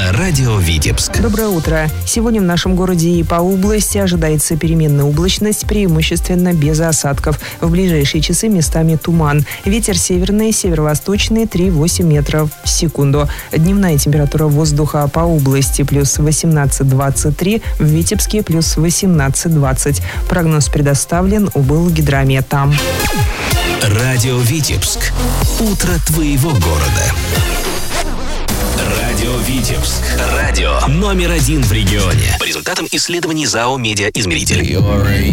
на радио Витебск. Доброе утро. Сегодня в нашем городе и по области ожидается переменная облачность, преимущественно без осадков. В ближайшие часы местами туман. Ветер северный, северо-восточный 3,8 метров в секунду. Дневная температура воздуха по области плюс 18-23, в Витебске плюс 18-20. Прогноз предоставлен УБЛ-Гидромета. Радио Витебск. Утро твоего города. Радио Витебск. Радио номер 1 в регионе. По результатам исследований ЗАО «Медиаизмеритель».